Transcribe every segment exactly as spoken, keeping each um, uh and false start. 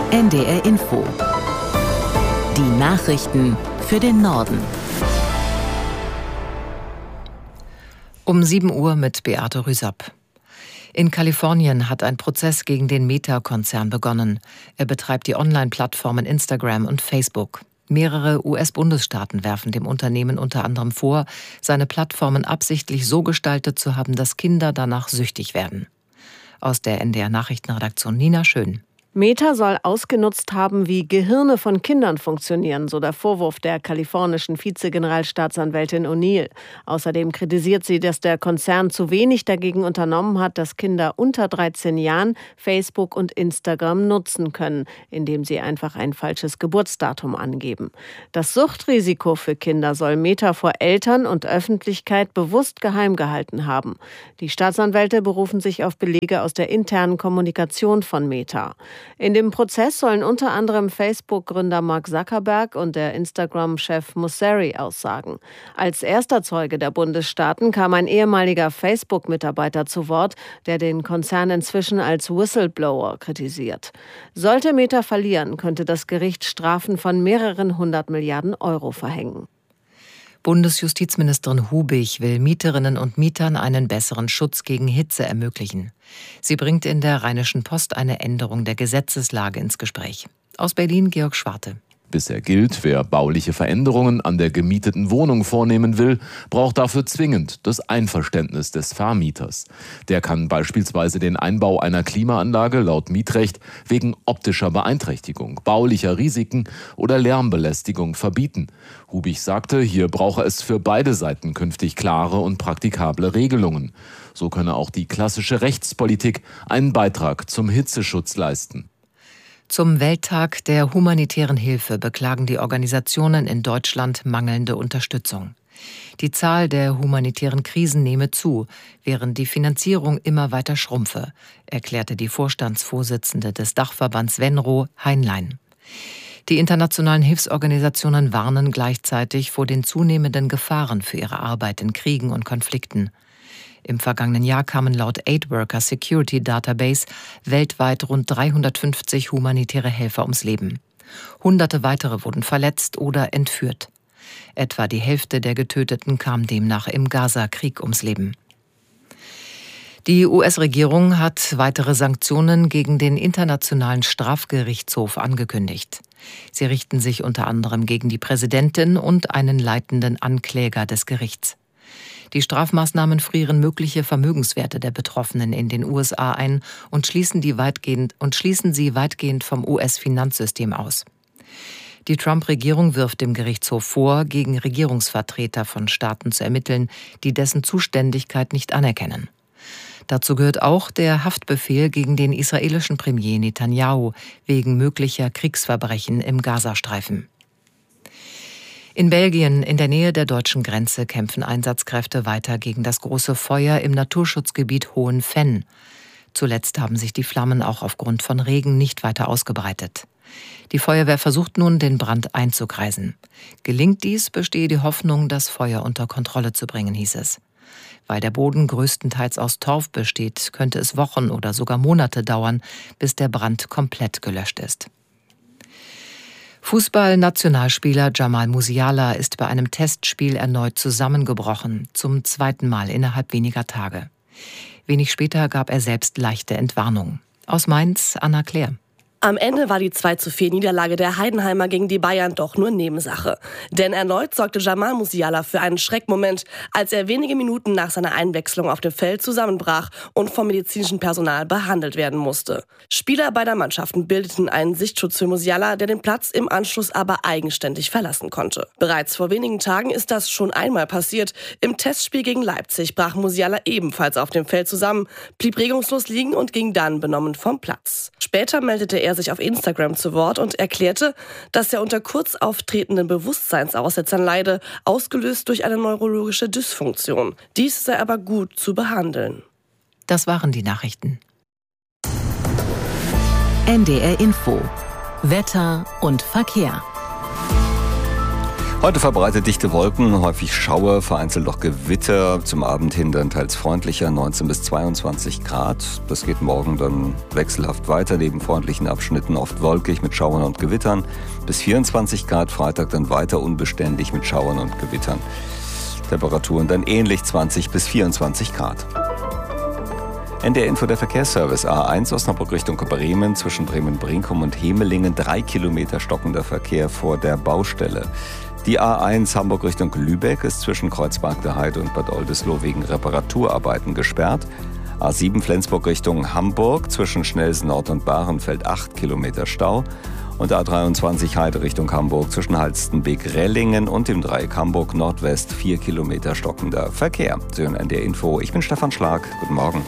N D R Info. Die Nachrichten für den Norden. Um sieben Uhr mit Beate Rüsapp. In Kalifornien hat ein Prozess gegen den Meta-Konzern begonnen. Er betreibt die Online-Plattformen Instagram und Facebook. Mehrere U S-Bundesstaaten werfen dem Unternehmen unter anderem vor, seine Plattformen absichtlich so gestaltet zu haben, dass Kinder danach süchtig werden. Aus der N D R-Nachrichtenredaktion Nina Schön. Meta soll ausgenutzt haben, wie Gehirne von Kindern funktionieren, so der Vorwurf der kalifornischen Vizegeneralstaatsanwältin O'Neill. Außerdem kritisiert sie, dass der Konzern zu wenig dagegen unternommen hat, dass Kinder unter dreizehn Jahren Facebook und Instagram nutzen können, indem sie einfach ein falsches Geburtsdatum angeben. Das Suchtrisiko für Kinder soll Meta vor Eltern und Öffentlichkeit bewusst geheim gehalten haben. Die Staatsanwälte berufen sich auf Belege aus der internen Kommunikation von Meta. In dem Prozess sollen unter anderem Facebook-Gründer Mark Zuckerberg und der Instagram-Chef Mosseri aussagen. Als erster Zeuge der Bundesstaaten kam ein ehemaliger Facebook-Mitarbeiter zu Wort, der den Konzern inzwischen als Whistleblower kritisiert. Sollte Meta verlieren, könnte das Gericht Strafen von mehreren hundert Milliarden Euro verhängen. Bundesjustizministerin Hubig will Mieterinnen und Mietern einen besseren Schutz gegen Hitze ermöglichen. Sie bringt in der Rheinischen Post eine Änderung der Gesetzeslage ins Gespräch. Aus Berlin Georg Schwarte. Bisher gilt, wer bauliche Veränderungen an der gemieteten Wohnung vornehmen will, braucht dafür zwingend das Einverständnis des Vermieters. Der kann beispielsweise den Einbau einer Klimaanlage laut Mietrecht wegen optischer Beeinträchtigung, baulicher Risiken oder Lärmbelästigung verbieten. Hubig sagte, hier brauche es für beide Seiten künftig klare und praktikable Regelungen. So könne auch die klassische Rechtspolitik einen Beitrag zum Hitzeschutz leisten. Zum Welttag der humanitären Hilfe beklagen die Organisationen in Deutschland mangelnde Unterstützung. Die Zahl der humanitären Krisen nehme zu, während die Finanzierung immer weiter schrumpfe, erklärte die Vorstandsvorsitzende des Dachverbands Venro, Heinlein. Die internationalen Hilfsorganisationen warnen gleichzeitig vor den zunehmenden Gefahren für ihre Arbeit in Kriegen und Konflikten. Im vergangenen Jahr kamen laut Aid Worker Security Database weltweit rund dreihundertfünfzig humanitäre Helfer ums Leben. Hunderte weitere wurden verletzt oder entführt. Etwa die Hälfte der Getöteten kam demnach im Gaza-Krieg ums Leben. Die U S-Regierung hat weitere Sanktionen gegen den Internationalen Strafgerichtshof angekündigt. Sie richten sich unter anderem gegen die Präsidentin und einen leitenden Ankläger des Gerichts. Die Strafmaßnahmen frieren mögliche Vermögenswerte der Betroffenen in den U S A ein und schließen, die weitgehend, und schließen sie weitgehend vom U S-Finanzsystem aus. Die Trump-Regierung wirft dem Gerichtshof vor, gegen Regierungsvertreter von Staaten zu ermitteln, die dessen Zuständigkeit nicht anerkennen. Dazu gehört auch der Haftbefehl gegen den israelischen Premier Netanyahu wegen möglicher Kriegsverbrechen im Gazastreifen. In Belgien, in der Nähe der deutschen Grenze, kämpfen Einsatzkräfte weiter gegen das große Feuer im Naturschutzgebiet Hohenfenn. Zuletzt haben sich die Flammen auch aufgrund von Regen nicht weiter ausgebreitet. Die Feuerwehr versucht nun, den Brand einzukreisen. Gelingt dies, bestehe die Hoffnung, das Feuer unter Kontrolle zu bringen, hieß es. Weil der Boden größtenteils aus Torf besteht, könnte es Wochen oder sogar Monate dauern, bis der Brand komplett gelöscht ist. Fußball-Nationalspieler Jamal Musiala ist bei einem Testspiel erneut zusammengebrochen, zum zweiten Mal innerhalb weniger Tage. Wenig später gab er selbst leichte Entwarnung. Aus Mainz, Anna Claire. Am Ende war die zwei zu vier Niederlage der Heidenheimer gegen die Bayern doch nur Nebensache. Denn erneut sorgte Jamal Musiala für einen Schreckmoment, als er wenige Minuten nach seiner Einwechslung auf dem Feld zusammenbrach und vom medizinischen Personal behandelt werden musste. Spieler beider Mannschaften bildeten einen Sichtschutz für Musiala, der den Platz im Anschluss aber eigenständig verlassen konnte. Bereits vor wenigen Tagen ist das schon einmal passiert. Im Testspiel gegen Leipzig brach Musiala ebenfalls auf dem Feld zusammen, blieb regungslos liegen und ging dann benommen vom Platz. Später meldete er sich auf Instagram zu Wort und erklärte, dass er unter kurz auftretenden Bewusstseinsaussetzern leide, ausgelöst durch eine neurologische Dysfunktion. Dies sei aber gut zu behandeln. Das waren die Nachrichten. N D R Info. Wetter und Verkehr. Heute verbreitet dichte Wolken, häufig Schauer, vereinzelt auch Gewitter. Zum Abend hin dann teils freundlicher, neunzehn bis zweiundzwanzig Grad. Das geht morgen dann wechselhaft weiter, neben freundlichen Abschnitten oft wolkig mit Schauern und Gewittern. Bis vierundzwanzig Grad, Freitag dann weiter unbeständig mit Schauern und Gewittern. Temperaturen dann ähnlich zwanzig bis vierundzwanzig Grad. N D R-Info, der Verkehrsservice. A eins Osnabrück Richtung Bremen, zwischen Bremen-Brinkum und Hemelingen, drei Kilometer stockender Verkehr vor der Baustelle. Die A eins Hamburg Richtung Lübeck ist zwischen Kreuzberg der Heide und Bad Oldesloe wegen Reparaturarbeiten gesperrt. A sieben Flensburg Richtung Hamburg, zwischen Schnelsen Nord und Bahrenfeld acht Kilometer Stau. Und A dreiundzwanzig Heide Richtung Hamburg, zwischen Halstenbek-Rellingen und dem Dreieck Hamburg Nordwest vier Kilometer stockender Verkehr. Sie hören N D R-Info. Ich bin Stefan Schlag. Guten Morgen.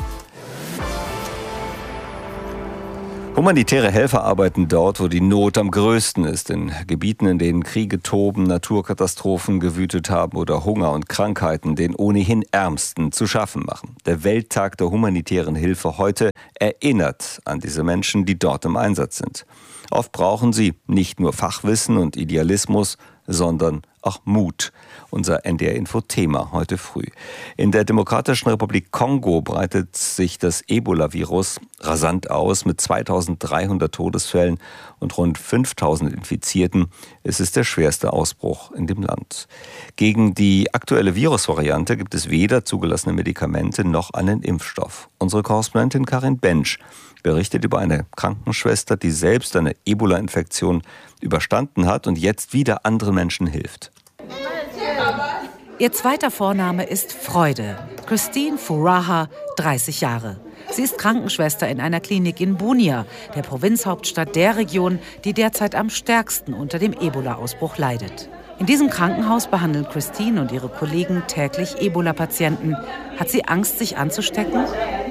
Humanitäre Helfer arbeiten dort, wo die Not am größten ist, in Gebieten, in denen Kriege toben, Naturkatastrophen gewütet haben oder Hunger und Krankheiten den ohnehin Ärmsten zu schaffen machen. Der Welttag der humanitären Hilfe heute erinnert an diese Menschen, die dort im Einsatz sind. Oft brauchen sie nicht nur Fachwissen und Idealismus, sondern auch Mut. Unser N D R-Info-Thema heute früh. In der Demokratischen Republik Kongo breitet sich das Ebola-Virus rasant aus. Mit zweitausenddreihundert Todesfällen und rund fünftausend Infizierten ist es der schwerste Ausbruch in dem Land. Gegen die aktuelle Virusvariante gibt es weder zugelassene Medikamente noch einen Impfstoff. Unsere Korrespondentin Karin Bensch berichtet über eine Krankenschwester, die selbst eine Ebola-Infektion überstanden hat und jetzt wieder anderen Menschen hilft. Ihr zweiter Vorname ist Freude. Christine Furaha, dreißig Jahre. Sie ist Krankenschwester in einer Klinik in Bunia, der Provinzhauptstadt der Region, die derzeit am stärksten unter dem Ebola-Ausbruch leidet. In diesem Krankenhaus behandeln Christine und ihre Kollegen täglich Ebola-Patienten. Hat sie Angst, sich anzustecken?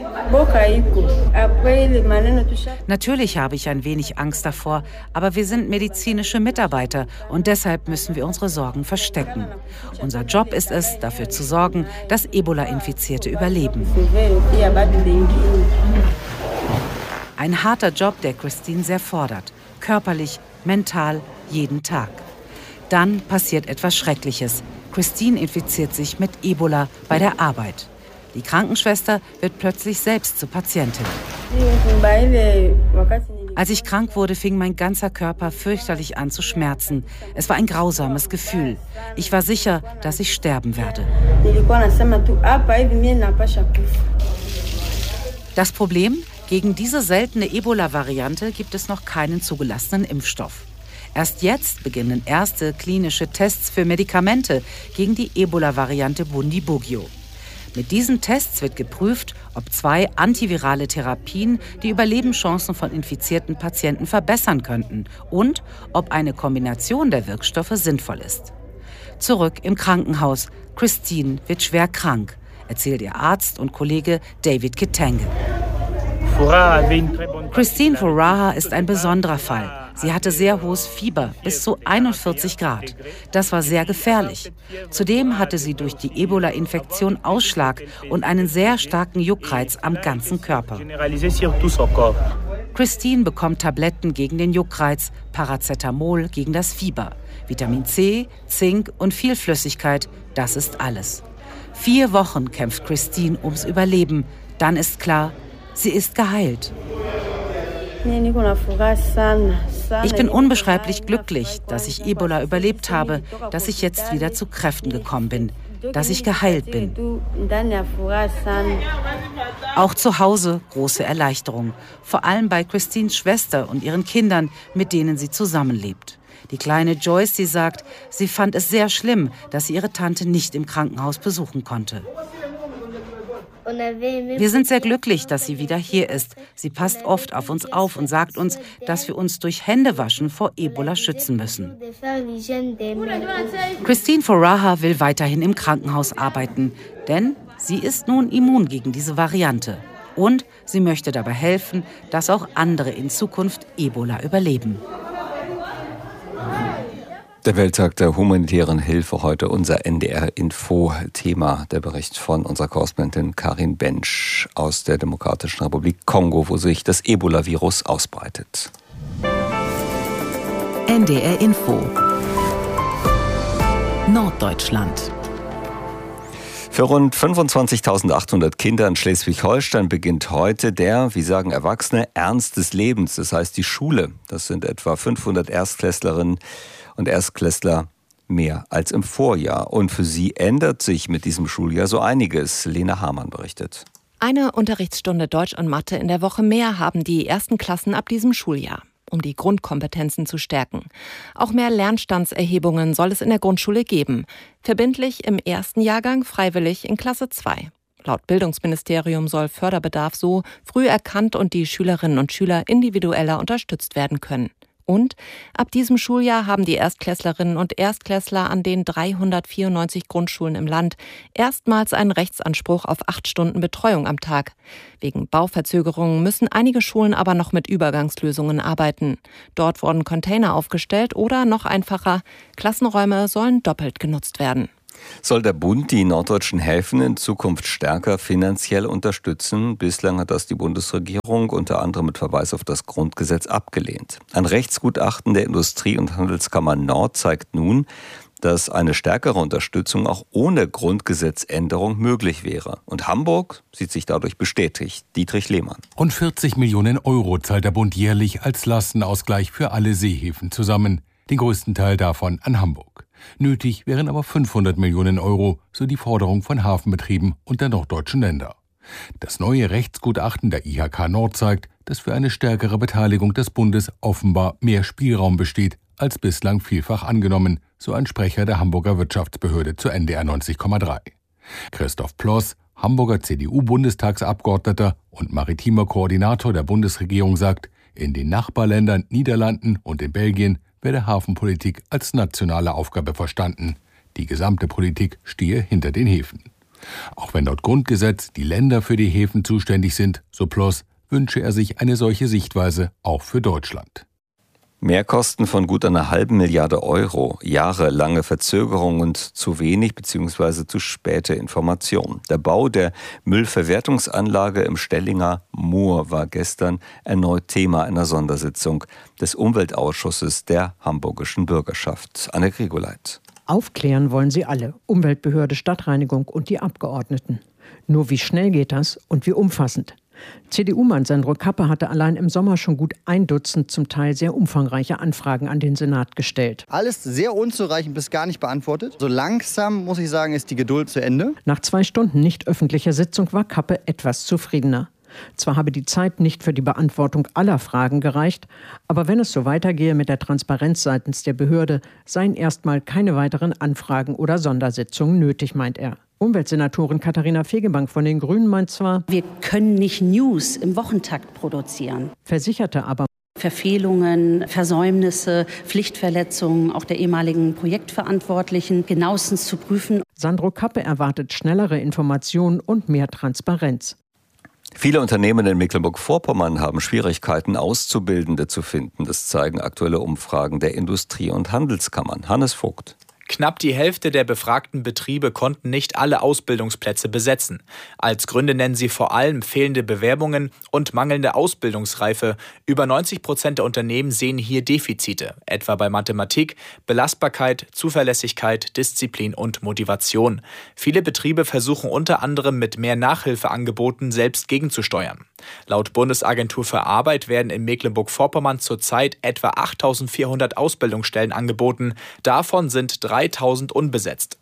Natürlich habe ich ein wenig Angst davor, aber wir sind medizinische Mitarbeiter und deshalb müssen wir unsere Sorgen verstecken. Unser Job ist es, dafür zu sorgen, dass Ebola-Infizierte überleben. Ein harter Job, der Christine sehr fordert. Körperlich, mental, jeden Tag. Dann passiert etwas Schreckliches. Christine infiziert sich mit Ebola bei der Arbeit. Die Krankenschwester wird plötzlich selbst zur Patientin. Als ich krank wurde, fing mein ganzer Körper fürchterlich an zu schmerzen. Es war ein grausames Gefühl. Ich war sicher, dass ich sterben werde. Das Problem? Gegen diese seltene Ebola-Variante gibt es noch keinen zugelassenen Impfstoff. Erst jetzt beginnen erste klinische Tests für Medikamente gegen die Ebola-Variante Bundibugyo. Mit diesen Tests wird geprüft, ob zwei antivirale Therapien die Überlebenschancen von infizierten Patienten verbessern könnten und ob eine Kombination der Wirkstoffe sinnvoll ist. Zurück im Krankenhaus. Christine wird schwer krank, erzählt ihr Arzt und Kollege David Kitenge. Christine Furaha ist ein besonderer Fall. Sie hatte sehr hohes Fieber, bis zu einundvierzig Grad. Das war sehr gefährlich. Zudem hatte sie durch die Ebola-Infektion Ausschlag und einen sehr starken Juckreiz am ganzen Körper. Christine bekommt Tabletten gegen den Juckreiz, Paracetamol gegen das Fieber. Vitamin C, Zink und viel Flüssigkeit, das ist alles. Vier Wochen kämpft Christine ums Überleben. Dann ist klar, sie ist geheilt. Ich bin unbeschreiblich glücklich, dass ich Ebola überlebt habe, dass ich jetzt wieder zu Kräften gekommen bin, dass ich geheilt bin. Auch zu Hause große Erleichterung, vor allem bei Christines Schwester und ihren Kindern, mit denen sie zusammenlebt. Die kleine Joyce, die sagt, sie fand es sehr schlimm, dass sie ihre Tante nicht im Krankenhaus besuchen konnte. Wir sind sehr glücklich, dass sie wieder hier ist. Sie passt oft auf uns auf und sagt uns, dass wir uns durch Händewaschen vor Ebola schützen müssen. Christine Furaha will weiterhin im Krankenhaus arbeiten, denn sie ist nun immun gegen diese Variante. Und sie möchte dabei helfen, dass auch andere in Zukunft Ebola überleben. Der Welttag der humanitären Hilfe, heute unser N D R-Info-Thema. Der Bericht von unserer Korrespondentin Karin Bensch aus der Demokratischen Republik Kongo, wo sich das Ebola-Virus ausbreitet. N D R-Info Norddeutschland. Für rund fünfundzwanzigtausendachthundert Kinder in Schleswig-Holstein beginnt heute der, wie sagen Erwachsene, Ernst des Lebens. Das heißt die Schule. Das sind etwa fünfhundert Erstklässlerinnen und Erstklässler mehr als im Vorjahr. Und für sie ändert sich mit diesem Schuljahr so einiges. Lena Hamann berichtet. Eine Unterrichtsstunde Deutsch und Mathe in der Woche mehr haben die ersten Klassen ab diesem Schuljahr, um die Grundkompetenzen zu stärken. Auch mehr Lernstandserhebungen soll es in der Grundschule geben. Verbindlich im ersten Jahrgang, freiwillig in Klasse zwei. Laut Bildungsministerium soll Förderbedarf so früh erkannt und die Schülerinnen und Schüler individueller unterstützt werden können. Und ab diesem Schuljahr haben die Erstklässlerinnen und Erstklässler an den dreihundertvierundneunzig Grundschulen im Land erstmals einen Rechtsanspruch auf acht Stunden Betreuung am Tag. Wegen Bauverzögerungen müssen einige Schulen aber noch mit Übergangslösungen arbeiten. Dort wurden Container aufgestellt oder noch einfacher, Klassenräume sollen doppelt genutzt werden. Soll der Bund die norddeutschen Häfen in Zukunft stärker finanziell unterstützen? Bislang hat das die Bundesregierung unter anderem mit Verweis auf das Grundgesetz abgelehnt. Ein Rechtsgutachten der Industrie- und Handelskammer Nord zeigt nun, dass eine stärkere Unterstützung auch ohne Grundgesetzänderung möglich wäre. Und Hamburg sieht sich dadurch bestätigt. Dietrich Lehmann. Rund vierzig Millionen Euro zahlt der Bund jährlich als Lastenausgleich für alle Seehäfen zusammen. Den größten Teil davon an Hamburg. Nötig wären aber fünfhundert Millionen Euro, so die Forderung von Hafenbetrieben und der norddeutschen Länder. Das neue Rechtsgutachten der I H K Nord zeigt, dass für eine stärkere Beteiligung des Bundes offenbar mehr Spielraum besteht, als bislang vielfach angenommen, so ein Sprecher der Hamburger Wirtschaftsbehörde zu N D R neunzig Komma drei. Christoph Ploss, Hamburger C D U-Bundestagsabgeordneter und maritimer Koordinator der Bundesregierung, sagt, in den Nachbarländern Niederlanden und in Belgien werde Hafenpolitik als nationale Aufgabe verstanden. Die gesamte Politik stehe hinter den Häfen. Auch wenn laut Grundgesetz die Länder für die Häfen zuständig sind, so Ploss, wünsche er sich eine solche Sichtweise auch für Deutschland. Mehrkosten von gut einer halben Milliarde Euro, jahrelange Verzögerung und zu wenig bzw. zu späte Informationen. Der Bau der Müllverwertungsanlage im Stellinger Moor war gestern erneut Thema einer Sondersitzung des Umweltausschusses der hamburgischen Bürgerschaft. Anne Grigoleit. Aufklären wollen sie alle, Umweltbehörde, Stadtreinigung und die Abgeordneten. Nur wie schnell geht das und wie umfassend? C D U-Mann Sandro Kappe hatte allein im Sommer schon gut ein Dutzend zum Teil sehr umfangreiche Anfragen an den Senat gestellt. Alles sehr unzureichend bis gar nicht beantwortet. So langsam, muss ich sagen, ist die Geduld zu Ende. Nach zwei Stunden nicht öffentlicher Sitzung war Kappe etwas zufriedener. Zwar habe die Zeit nicht für die Beantwortung aller Fragen gereicht, aber wenn es so weitergehe mit der Transparenz seitens der Behörde, seien erstmal keine weiteren Anfragen oder Sondersitzungen nötig, meint er. Umweltsenatorin Katharina Fegebank von den Grünen meint zwar, wir können nicht News im Wochentakt produzieren, versicherte aber, Verfehlungen, Versäumnisse, Pflichtverletzungen auch der ehemaligen Projektverantwortlichen genauestens zu prüfen. Sandro Kappe erwartet schnellere Informationen und mehr Transparenz. Viele Unternehmen in Mecklenburg-Vorpommern haben Schwierigkeiten, Auszubildende zu finden. Das zeigen aktuelle Umfragen der Industrie- und Handelskammern. Hannes Vogt. Knapp die Hälfte der befragten Betriebe konnten nicht alle Ausbildungsplätze besetzen. Als Gründe nennen sie vor allem fehlende Bewerbungen und mangelnde Ausbildungsreife. Über neunzig Prozent der Unternehmen sehen hier Defizite, etwa bei Mathematik, Belastbarkeit, Zuverlässigkeit, Disziplin und Motivation. Viele Betriebe versuchen unter anderem mit mehr Nachhilfeangeboten selbst gegenzusteuern. Laut Bundesagentur für Arbeit werden in Mecklenburg-Vorpommern zurzeit etwa achttausendvierhundert Ausbildungsstellen angeboten. Davon sind dreitausend unbesetzt.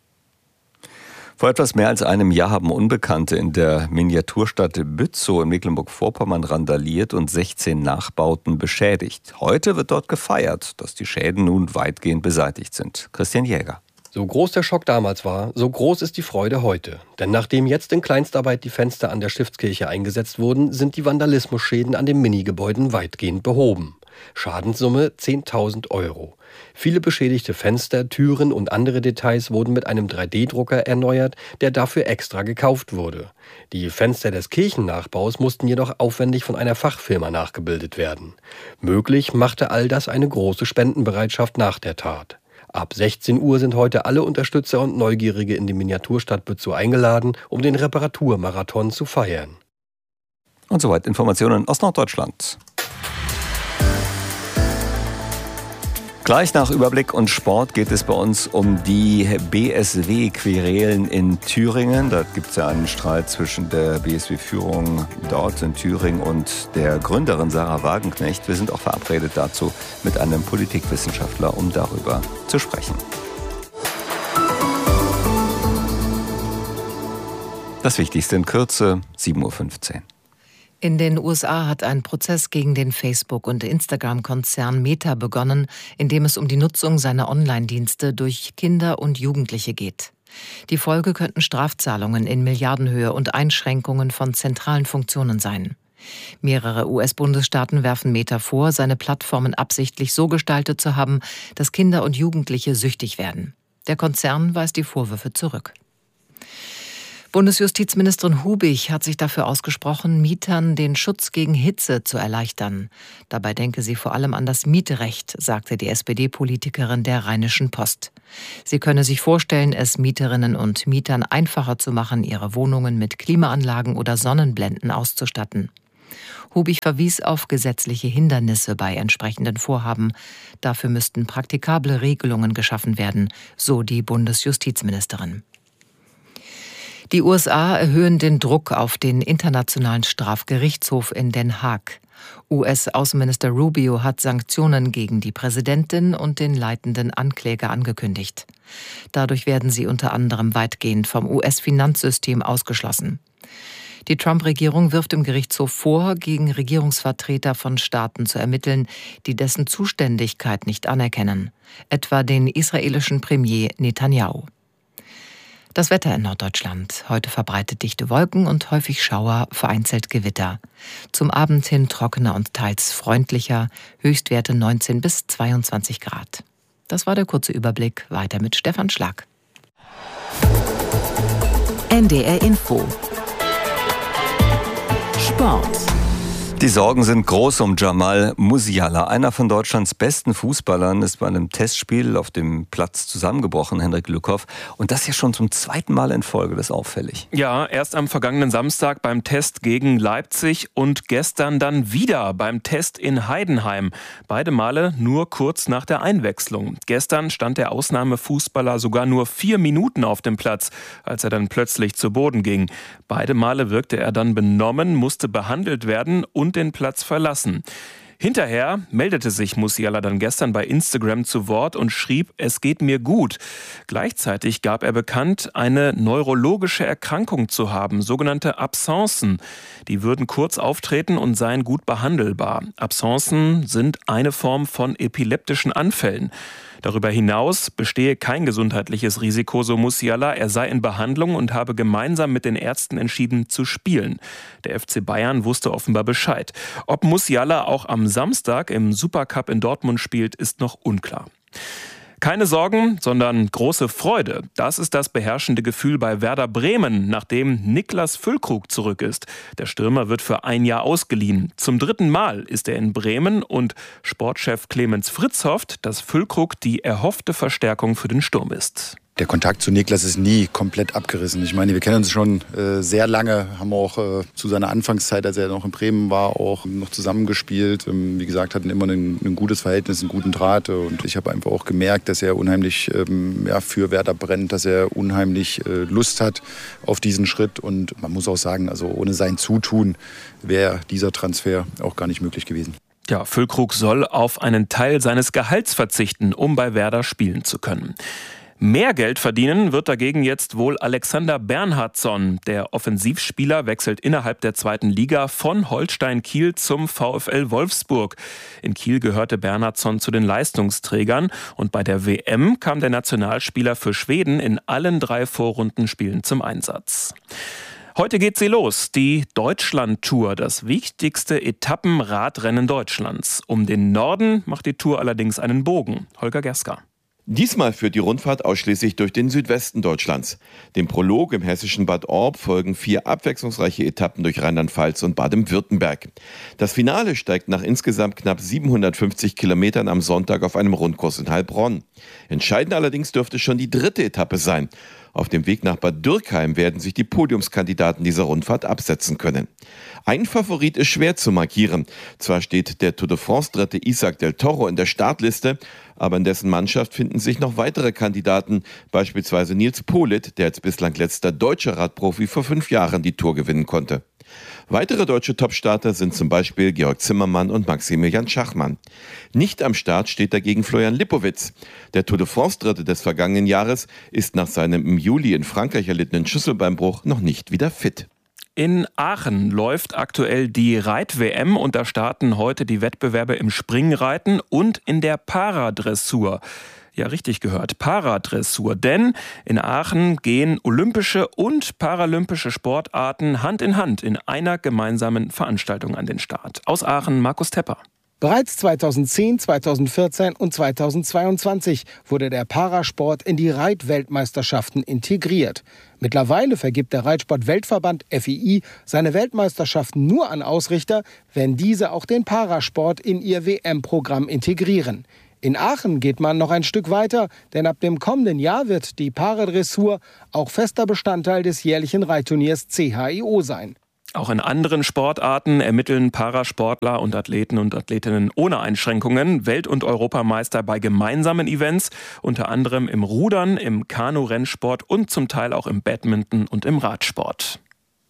Vor etwas mehr als einem Jahr haben Unbekannte in der Miniaturstadt Bützow in Mecklenburg-Vorpommern randaliert und sechzehn Nachbauten beschädigt. Heute wird dort gefeiert, dass die Schäden nun weitgehend beseitigt sind. Christian Jäger. So groß der Schock damals war, so groß ist die Freude heute. Denn nachdem jetzt in Kleinstarbeit die Fenster an der Stiftskirche eingesetzt wurden, sind die Vandalismusschäden an den Minigebäuden weitgehend behoben. Schadenssumme zehntausend Euro. Viele beschädigte Fenster, Türen und andere Details wurden mit einem drei D Drucker erneuert, der dafür extra gekauft wurde. Die Fenster des Kirchennachbaus mussten jedoch aufwendig von einer Fachfirma nachgebildet werden. Möglich machte all das eine große Spendenbereitschaft nach der Tat. Ab sechzehn Uhr sind heute alle Unterstützer und Neugierige in die Miniaturstadt Bützow eingeladen, um den Reparaturmarathon zu feiern. Und soweit Informationen aus Norddeutschland. Gleich nach Überblick und Sport geht es bei uns um die B S W-Querelen in Thüringen. Da gibt es ja einen Streit zwischen der B S W-Führung dort in Thüringen und der Gründerin Sarah Wagenknecht. Wir sind auch verabredet dazu mit einem Politikwissenschaftler, um darüber zu sprechen. Das Wichtigste in Kürze, sieben Uhr fünfzehn. In den U S A hat ein Prozess gegen den Facebook- und Instagram-Konzern Meta begonnen, in dem es um die Nutzung seiner Online-Dienste durch Kinder und Jugendliche geht. Die Folge könnten Strafzahlungen in Milliardenhöhe und Einschränkungen von zentralen Funktionen sein. Mehrere U S-Bundesstaaten werfen Meta vor, seine Plattformen absichtlich so gestaltet zu haben, dass Kinder und Jugendliche süchtig werden. Der Konzern weist die Vorwürfe zurück. Bundesjustizministerin Hubig hat sich dafür ausgesprochen, Mietern den Schutz gegen Hitze zu erleichtern. Dabei denke sie vor allem an das Mietrecht, sagte die S P D-Politikerin der Rheinischen Post. Sie könne sich vorstellen, es Mieterinnen und Mietern einfacher zu machen, ihre Wohnungen mit Klimaanlagen oder Sonnenblenden auszustatten. Hubig verwies auf gesetzliche Hindernisse bei entsprechenden Vorhaben. Dafür müssten praktikable Regelungen geschaffen werden, so die Bundesjustizministerin. Die U S A erhöhen den Druck auf den Internationalen Strafgerichtshof in Den Haag. U S-Außenminister Rubio hat Sanktionen gegen die Präsidentin und den leitenden Ankläger angekündigt. Dadurch werden sie unter anderem weitgehend vom U S-Finanzsystem ausgeschlossen. Die Trump-Regierung wirft dem Gerichtshof vor, gegen Regierungsvertreter von Staaten zu ermitteln, die dessen Zuständigkeit nicht anerkennen, etwa den israelischen Premier Netanyahu. Das Wetter in Norddeutschland. Heute verbreitet dichte Wolken und häufig Schauer, vereinzelt Gewitter. Zum Abend hin trockener und teils freundlicher, Höchstwerte neunzehn bis zweiundzwanzig Grad. Das war der kurze Überblick. Weiter mit Stefan Schlag. N D R Info. Sport. Die Sorgen sind groß um Jamal Musiala. Einer von Deutschlands besten Fußballern ist bei einem Testspiel auf dem Platz zusammengebrochen, Henrik Lückhoff. Und das ja schon zum zweiten Mal in Folge, das ist auffällig. Ja, erst am vergangenen Samstag beim Test gegen Leipzig und gestern dann wieder beim Test in Heidenheim. Beide Male nur kurz nach der Einwechslung. Gestern stand der Ausnahmefußballer sogar nur vier Minuten auf dem Platz, als er dann plötzlich zu Boden ging. Beide Male wirkte er dann benommen, musste behandelt werden und den Platz verlassen. Hinterher meldete sich Musiala dann gestern bei Instagram zu Wort und schrieb, es geht mir gut. Gleichzeitig gab er bekannt, eine neurologische Erkrankung zu haben, sogenannte Absencen. Die würden kurz auftreten und seien gut behandelbar. Absencen sind eine Form von epileptischen Anfällen. Darüber hinaus bestehe kein gesundheitliches Risiko, so Musiala. Er sei in Behandlung und habe gemeinsam mit den Ärzten entschieden zu spielen. Der F C Bayern wusste offenbar Bescheid. Ob Musiala auch am Samstag im Supercup in Dortmund spielt, ist noch unklar. Keine Sorgen, sondern große Freude. Das ist das beherrschende Gefühl bei Werder Bremen, nachdem Niklas Füllkrug zurück ist. Der Stürmer wird für ein Jahr ausgeliehen. Zum dritten Mal ist er in Bremen und Sportchef Clemens Fritz hofft, dass Füllkrug die erhoffte Verstärkung für den Sturm ist. Der Kontakt zu Niklas ist nie komplett abgerissen. Ich meine, wir kennen uns schon äh, sehr lange, haben auch äh, zu seiner Anfangszeit, als er noch in Bremen war, auch noch zusammengespielt. Ähm, wie gesagt, hatten immer ein, ein gutes Verhältnis, einen guten Draht. Und ich habe einfach auch gemerkt, dass er unheimlich ähm, ja, für Werder brennt, dass er unheimlich äh, Lust hat auf diesen Schritt. Und man muss auch sagen, also ohne sein Zutun wäre dieser Transfer auch gar nicht möglich gewesen. Ja, Füllkrug soll auf einen Teil seines Gehalts verzichten, um bei Werder spielen zu können. Mehr Geld verdienen wird dagegen jetzt wohl Alexander Bernhardsson. Der Offensivspieler wechselt innerhalb der zweiten Liga von Holstein Kiel zum VfL Wolfsburg. In Kiel gehörte Bernhardsson zu den Leistungsträgern und bei der W M kam der Nationalspieler für Schweden in allen drei Vorrundenspielen zum Einsatz. Heute geht sie los, die Deutschland-Tour, das wichtigste Etappenradrennen Deutschlands. Um den Norden macht die Tour allerdings einen Bogen. Holger Gerska. Diesmal führt die Rundfahrt ausschließlich durch den Südwesten Deutschlands. Dem Prolog im hessischen Bad Orb folgen vier abwechslungsreiche Etappen durch Rheinland-Pfalz und Baden-Württemberg. Das Finale steigt nach insgesamt knapp siebenhundertfünfzig Kilometern am Sonntag auf einem Rundkurs in Heilbronn. Entscheidend allerdings dürfte schon die dritte Etappe sein. Auf dem Weg nach Bad Dürkheim werden sich die Podiumskandidaten dieser Rundfahrt absetzen können. Ein Favorit ist schwer zu markieren. Zwar steht der Tour de France-Dritte Isaac del Toro in der Startliste, aber in dessen Mannschaft finden sich noch weitere Kandidaten, beispielsweise Nils Politt, der als bislang letzter deutscher Radprofi vor fünf Jahren die Tour gewinnen konnte. Weitere deutsche Topstarter sind zum Beispiel Georg Zimmermann und Maximilian Schachmann. Nicht am Start steht dagegen Florian Lipowitz. Der Tour de France-Dritte des vergangenen Jahres ist nach seinem im Juli in Frankreich erlittenen Schlüsselbeinbruch noch nicht wieder fit. In Aachen läuft aktuell die Reit-W M und da starten heute die Wettbewerbe im Springreiten und in der Paradressur. Ja, richtig gehört, Paradressur. Denn in Aachen gehen olympische und paralympische Sportarten Hand in Hand in einer gemeinsamen Veranstaltung an den Start. Aus Aachen, Markus Tepper. Bereits zweitausendzehn, zweitausendvierzehn und zweitausendzweiundzwanzig wurde der Parasport in die Reitweltmeisterschaften integriert. Mittlerweile vergibt der Reitsport-Weltverband F I I seine Weltmeisterschaften nur an Ausrichter, wenn diese auch den Parasport in ihr W M-Programm integrieren. In Aachen geht man noch ein Stück weiter, denn ab dem kommenden Jahr wird die Paradressur auch fester Bestandteil des jährlichen Reitturniers C H I O sein. Auch in anderen Sportarten ermitteln Parasportler und Athleten und Athletinnen ohne Einschränkungen Welt- und Europameister bei gemeinsamen Events, unter anderem im Rudern, im Kanu-Rennsport und zum Teil auch im Badminton und im Radsport.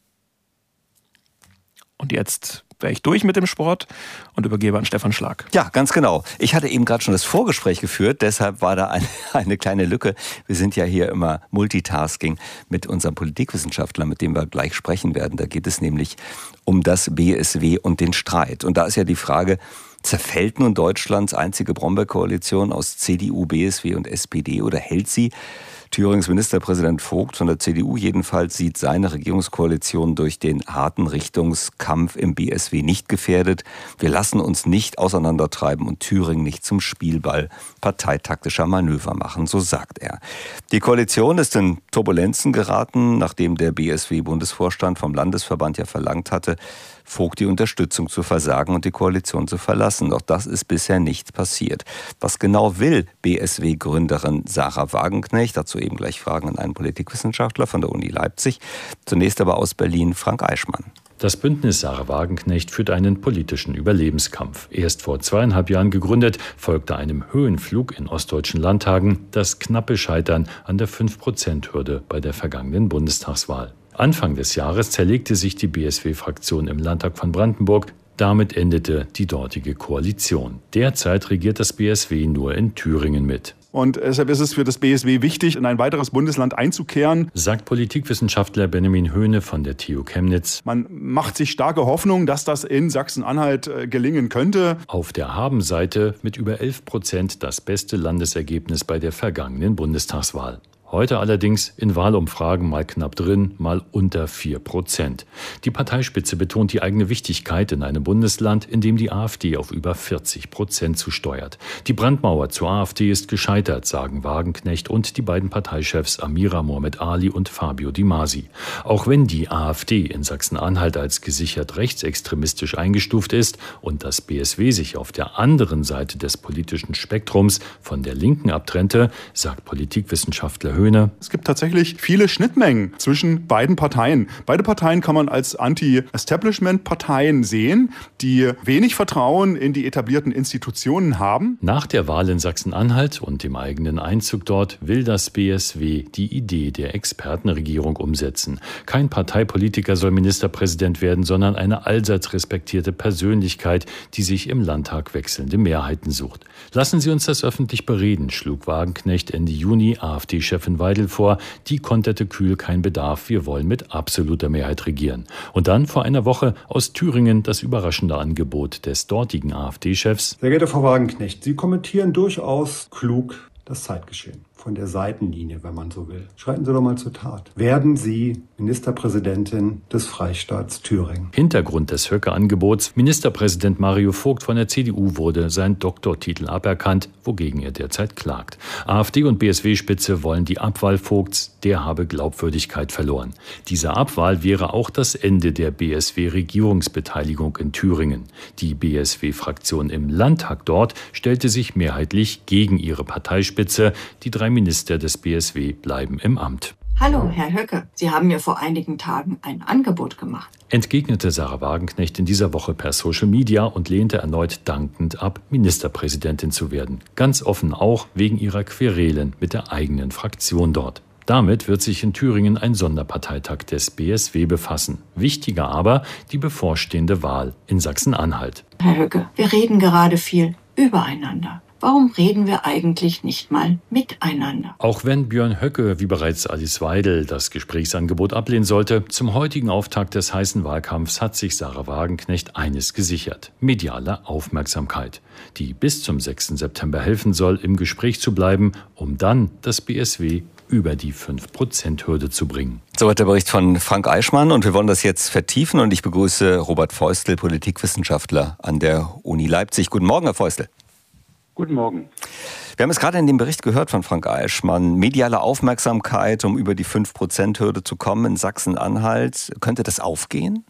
Und jetzt wäre ich durch mit dem Sport und übergebe an Stefan Schlag. Ja, ganz genau. Ich hatte eben gerade schon das Vorgespräch geführt, deshalb war da eine, eine kleine Lücke. Wir sind ja hier immer Multitasking mit unserem Politikwissenschaftler, mit dem wir gleich sprechen werden. Da geht es nämlich um das B S W und den Streit. Und da ist ja die Frage, zerfällt nun Deutschlands einzige Brombeerkoalition aus C D U, B S W und S P D oder hält sie? Thürings Ministerpräsident Vogt von der C D U jedenfalls sieht seine Regierungskoalition durch den harten Richtungskampf im B S W nicht gefährdet. Wir lassen uns nicht auseinandertreiben und Thüringen nicht zum Spielball parteitaktischer Manöver machen, so sagt er. Die Koalition ist in Turbulenzen geraten, nachdem der B S W-Bundesvorstand vom Landesverband ja verlangt hatte, Vogt die Unterstützung zu versagen und die Koalition zu verlassen. Doch das ist bisher nicht passiert. Was genau will B S W-Gründerin Sarah Wagenknecht? Dazu eben gleich Fragen an einen Politikwissenschaftler von der Uni Leipzig. Zunächst aber aus Berlin Frank Eichmann. Das Bündnis Sarah Wagenknecht führt einen politischen Überlebenskampf. Erst vor zweieinhalb Jahren gegründet, folgte einem Höhenflug in ostdeutschen Landtagen das knappe Scheitern an der fünf Prozent Hürde bei der vergangenen Bundestagswahl. Anfang des Jahres zerlegte sich die B S W-Fraktion im Landtag von Brandenburg. Damit endete die dortige Koalition. Derzeit regiert das B S W nur in Thüringen mit. Und deshalb ist es für das B S W wichtig, in ein weiteres Bundesland einzukehren, sagt Politikwissenschaftler Benjamin Höhne von der T U Chemnitz. Man macht sich starke Hoffnung, dass das in Sachsen-Anhalt äh, gelingen könnte. Auf der Habenseite mit über elf Prozent das beste Landesergebnis bei der vergangenen Bundestagswahl. Heute allerdings in Wahlumfragen mal knapp drin, mal unter vier Prozent. Die Parteispitze betont die eigene Wichtigkeit in einem Bundesland, in dem die AfD auf über vierzig Prozent zusteuert. Die Brandmauer zur AfD ist gescheitert, sagen Wagenknecht und die beiden Parteichefs Amira Mohamed Ali und Fabio Di Masi. Auch wenn die AfD in Sachsen-Anhalt als gesichert rechtsextremistisch eingestuft ist und das B S W sich auf der anderen Seite des politischen Spektrums von der Linken abtrennte, sagt Politikwissenschaftler Höhne. Es gibt tatsächlich viele Schnittmengen zwischen beiden Parteien. Beide Parteien kann man als Anti-Establishment-Parteien sehen, die wenig Vertrauen in die etablierten Institutionen haben. Nach der Wahl in Sachsen-Anhalt und dem eigenen Einzug dort will das B S W die Idee der Expertenregierung umsetzen. Kein Parteipolitiker soll Ministerpräsident werden, sondern eine allseits respektierte Persönlichkeit, die sich im Landtag wechselnde Mehrheiten sucht. Lassen Sie uns das öffentlich bereden, schlug Wagenknecht Ende Juni AfD-Chefin Weidel vor, die konterte kühl: kein Bedarf, wir wollen mit absoluter Mehrheit regieren. Und dann vor einer Woche aus Thüringen das überraschende Angebot des dortigen AfD-Chefs. Sehr geehrte Frau Wagenknecht, Sie kommentieren durchaus klug das Zeitgeschehen. Von der Seitenlinie, wenn man so will. Schreiten Sie doch mal zur Tat. Werden Sie Ministerpräsidentin des Freistaats Thüringen? Hintergrund des Höcke-Angebots: Ministerpräsident Mario Vogt von der C D U wurde sein Doktortitel aberkannt, wogegen er derzeit klagt. AfD und B S W-Spitze wollen die Abwahl Vogts, der habe Glaubwürdigkeit verloren. Diese Abwahl wäre auch das Ende der B S W-Regierungsbeteiligung in Thüringen. Die B S W-Fraktion im Landtag dort stellte sich mehrheitlich gegen ihre Parteispitze. Die drei Minister des B S W bleiben im Amt. Hallo, Herr Höcke. Sie haben mir vor einigen Tagen ein Angebot gemacht. Entgegnete Sahra Wagenknecht in dieser Woche per Social Media und lehnte erneut dankend ab, Ministerpräsidentin zu werden. Ganz offen auch wegen ihrer Querelen mit der eigenen Fraktion dort. Damit wird sich in Thüringen ein Sonderparteitag des B S W befassen. Wichtiger aber die bevorstehende Wahl in Sachsen-Anhalt. Herr Höcke, wir reden gerade viel übereinander. Warum reden wir eigentlich nicht mal miteinander? Auch wenn Björn Höcke, wie bereits Alice Weidel, das Gesprächsangebot ablehnen sollte, zum heutigen Auftakt des heißen Wahlkampfs hat sich Sahra Wagenknecht eines gesichert: mediale Aufmerksamkeit, die bis zum sechsten September helfen soll, im Gespräch zu bleiben, um dann das B S W über die fünf Prozent Hürde zu bringen. Soweit der Bericht von Frank Eichmann, und wir wollen das jetzt vertiefen, und ich begrüße Robert Feustel, Politikwissenschaftler an der Uni Leipzig. Guten Morgen, Herr Feustel. Guten Morgen. Wir haben es gerade in dem Bericht gehört von Frank Eichmann. Mediale Aufmerksamkeit, um über die fünf Prozent Hürde zu kommen in Sachsen-Anhalt. Könnte das aufgehen?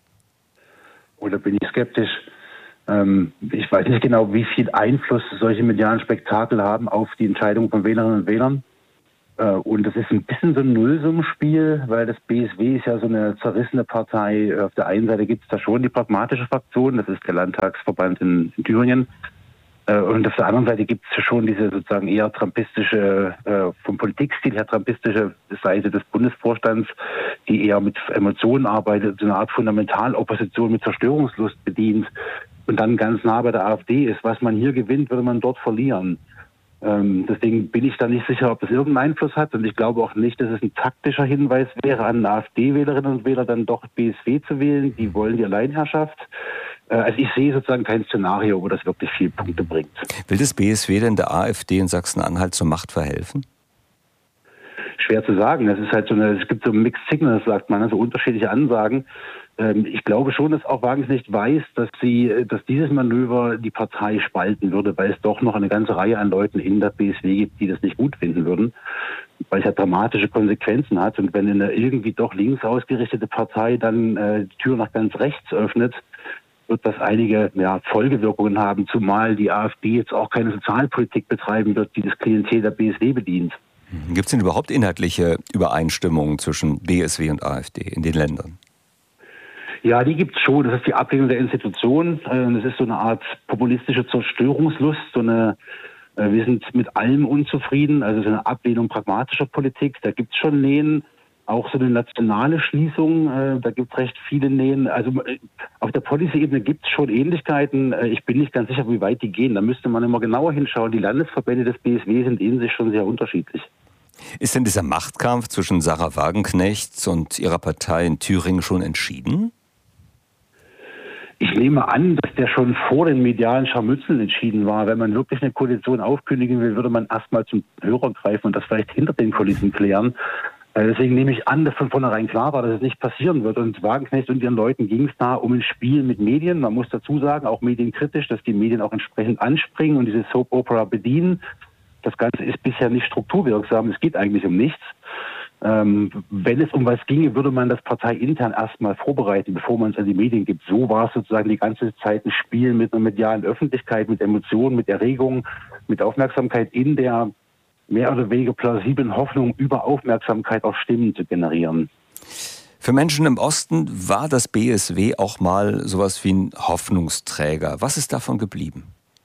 Oder bin ich skeptisch? Ähm, ich weiß nicht genau, wie viel Einfluss solche medialen Spektakel haben auf die Entscheidung von Wählerinnen und Wählern. Äh, und das ist ein bisschen so ein Nullsummenspiel, weil das B S W ist ja so eine zerrissene Partei. Auf der einen Seite gibt es da schon die pragmatische Fraktion, das ist der Landtagsverband in, in Thüringen. Und auf der anderen Seite gibt es schon diese sozusagen eher trumpistische, äh, vom Politikstil her trumpistische Seite des Bundesvorstands, die eher mit Emotionen arbeitet, so eine Art Fundamentalopposition mit Zerstörungslust bedient und dann ganz nah bei der AfD ist. Was man hier gewinnt, würde man dort verlieren. Ähm, deswegen bin ich da nicht sicher, ob das irgendeinen Einfluss hat, und ich glaube auch nicht, dass es ein taktischer Hinweis wäre an AfD-Wählerinnen und Wähler, dann doch B S W zu wählen. Die wollen die Alleinherrschaft. Also ich sehe sozusagen kein Szenario, wo das wirklich viele Punkte bringt. Will das B S W denn der AfD in Sachsen-Anhalt zur Macht verhelfen? Schwer zu sagen. Das ist halt so eine, es gibt so Mixed Signals, sagt man, also unterschiedliche Ansagen. Ich glaube schon, dass auch Wagenknecht weiß, dass sie, dass dieses Manöver die Partei spalten würde, weil es doch noch eine ganze Reihe an Leuten in der B S W gibt, die das nicht gut finden würden, weil es ja dramatische Konsequenzen hat. Und wenn eine irgendwie doch links ausgerichtete Partei dann äh, die Tür nach ganz rechts öffnet, wird das einige ja, Folgewirkungen haben, zumal die AfD jetzt auch keine Sozialpolitik betreiben wird, die das Klientel der B S W bedient. Gibt es denn überhaupt inhaltliche Übereinstimmungen zwischen B S W und AfD in den Ländern? Ja, die gibt es schon. Das ist die Ablehnung der Institutionen. Das ist so eine Art populistische Zerstörungslust, so eine, wir sind mit allem unzufrieden, also so eine Ablehnung pragmatischer Politik. Da gibt es schon Nähen. Auch so eine nationale Schließung, äh, da gibt es recht viele Nähen. Also äh, auf der Policy-Ebene gibt es schon Ähnlichkeiten. Äh, ich bin nicht ganz sicher, wie weit die gehen. Da müsste man immer genauer hinschauen. Die Landesverbände des B S W sind in sich schon sehr unterschiedlich. Ist denn dieser Machtkampf zwischen Sahra Wagenknecht und ihrer Partei in Thüringen schon entschieden? Ich nehme an, dass der schon vor den medialen Scharmützeln entschieden war. Wenn man wirklich eine Koalition aufkündigen will, würde man erstmal zum Hörer greifen und das vielleicht hinter den Kulissen klären. Deswegen nehme ich an, dass von vornherein klar war, dass es nicht passieren wird. Und Wagenknecht und ihren Leuten ging es da um ein Spiel mit Medien. Man muss dazu sagen, auch medienkritisch, dass die Medien auch entsprechend anspringen und diese Soap Opera bedienen. Das Ganze ist bisher nicht strukturwirksam. Es geht eigentlich um nichts. Ähm, wenn es um was ginge, würde man das parteiintern erstmal vorbereiten, bevor man es an die Medien gibt. So war es sozusagen die ganze Zeit ein Spiel mit einer medialen Öffentlichkeit, mit Emotionen, mit Erregung, mit Aufmerksamkeit in der mehr oder weniger plausiblen Hoffnung, über Aufmerksamkeit auch Stimmen zu generieren. Für Menschen im Osten war das B S W auch mal sowas wie ein Hoffnungsträger. Was ist davon geblieben?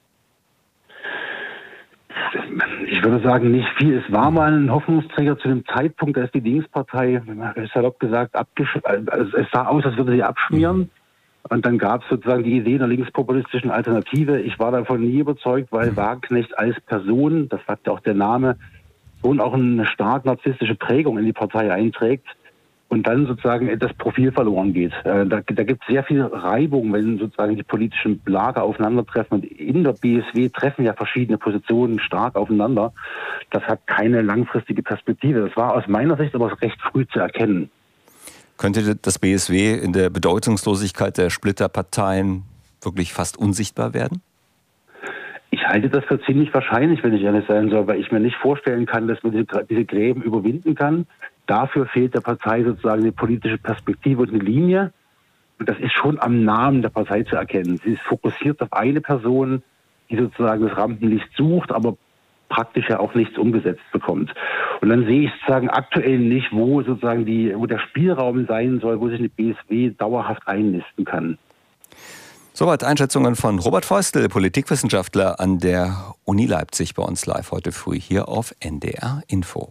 Ich würde sagen, nicht viel. Es war mal ein Hoffnungsträger zu dem Zeitpunkt, als die Linkspartei, salopp gesagt, abgesch- also es sah aus, als würde sie abschmieren. Und dann gab es sozusagen die Idee einer linkspopulistischen Alternative. Ich war davon nie überzeugt, weil Wagenknecht als Person, das sagt ja auch der Name, schon auch eine stark narzisstische Prägung in die Partei einträgt und dann sozusagen das Profil verloren geht. Da, da gibt es sehr viel Reibung, wenn sozusagen die politischen Lager aufeinandertreffen. Und in der B S W treffen ja verschiedene Positionen stark aufeinander. Das hat keine langfristige Perspektive. Das war aus meiner Sicht aber recht früh zu erkennen. Könnte das B S W in der Bedeutungslosigkeit der Splitterparteien wirklich fast unsichtbar werden? Ich halte das für ziemlich wahrscheinlich, wenn ich ehrlich sein soll, weil ich mir nicht vorstellen kann, dass man diese, diese Gräben überwinden kann. Dafür fehlt der Partei sozusagen eine politische Perspektive und eine Linie. Und das ist schon am Namen der Partei zu erkennen. Sie ist fokussiert auf eine Person, die sozusagen das Rampenlicht sucht, aber praktisch ja auch nichts umgesetzt bekommt. Und dann sehe ich sozusagen aktuell nicht, wo sozusagen die, wo der Spielraum sein soll, wo sich eine B S W dauerhaft einnisten kann. Soweit Einschätzungen von Robert Feustel, Politikwissenschaftler an der Uni Leipzig, bei uns live heute früh hier auf N D R Info.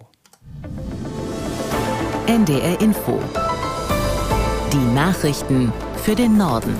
N D R Info. Die Nachrichten für den Norden.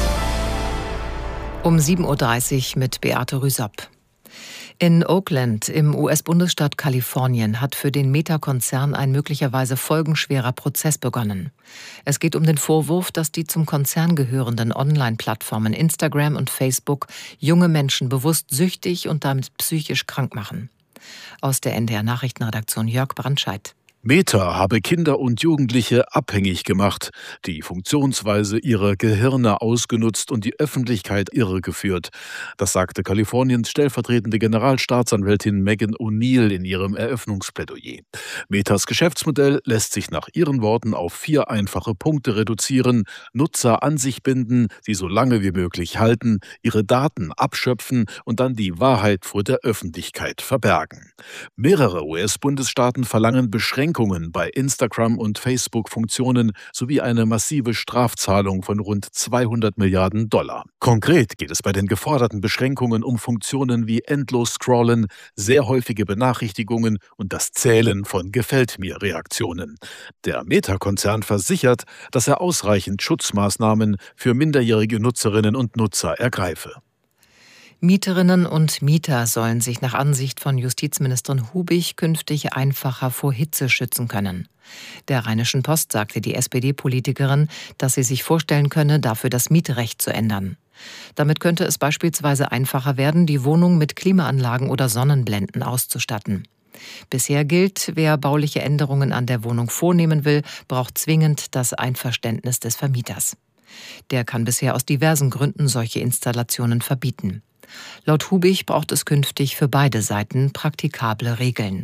Um sieben Uhr dreißig mit Beate Rüsop. In Oakland im U S-Bundesstaat Kalifornien hat für den Meta-Konzern ein möglicherweise folgenschwerer Prozess begonnen. Es geht um den Vorwurf, dass die zum Konzern gehörenden Online-Plattformen Instagram und Facebook junge Menschen bewusst süchtig und damit psychisch krank machen. Aus der N D R-Nachrichtenredaktion Jörg Brandscheid. Meta habe Kinder und Jugendliche abhängig gemacht, die Funktionsweise ihrer Gehirne ausgenutzt und die Öffentlichkeit irregeführt. Das sagte Kaliforniens stellvertretende Generalstaatsanwältin Megan O'Neill in ihrem Eröffnungsplädoyer. Metas Geschäftsmodell lässt sich nach ihren Worten auf vier einfache Punkte reduzieren: Nutzer an sich binden, sie so lange wie möglich halten, ihre Daten abschöpfen und dann die Wahrheit vor der Öffentlichkeit verbergen. Mehrere U S-Bundesstaaten verlangen Beschränkungen bei Instagram- und Facebook-Funktionen sowie eine massive Strafzahlung von rund zweihundert Milliarden Dollar. Konkret geht es bei den geforderten Beschränkungen um Funktionen wie Endlos-Scrollen, sehr häufige Benachrichtigungen und das Zählen von Gefällt-mir-Reaktionen. Der Meta-Konzern versichert, dass er ausreichend Schutzmaßnahmen für minderjährige Nutzerinnen und Nutzer ergreife. Mieterinnen und Mieter sollen sich nach Ansicht von Justizministerin Hubig künftig einfacher vor Hitze schützen können. Der Rheinischen Post sagte die S P D-Politikerin, dass sie sich vorstellen könne, dafür das Mietrecht zu ändern. Damit könnte es beispielsweise einfacher werden, die Wohnung mit Klimaanlagen oder Sonnenblenden auszustatten. Bisher gilt, wer bauliche Änderungen an der Wohnung vornehmen will, braucht zwingend das Einverständnis des Vermieters. Der kann bisher aus diversen Gründen solche Installationen verbieten. Laut Hubig braucht es künftig für beide Seiten praktikable Regeln.